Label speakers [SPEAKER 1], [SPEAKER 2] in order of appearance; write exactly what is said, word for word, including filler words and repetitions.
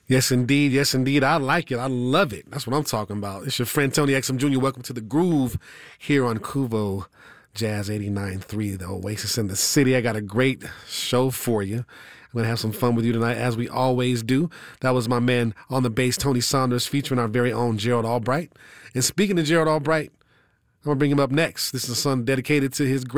[SPEAKER 1] Yes, indeed. Yes, indeed. I like it. I love it. That's what I'm talking about. It's your friend Tony Exum Junior Welcome to the Groove here on Kuvo Jazz eighty-nine point three, the Oasis in the City. I got a great show for you. I'm going to have some fun with you tonight, as we always do. That was my man on the bass, Tony Saunders, featuring our very own Gerald Albright. And speaking of Gerald Albright, I'm going to bring him up next. This is a song dedicated to his great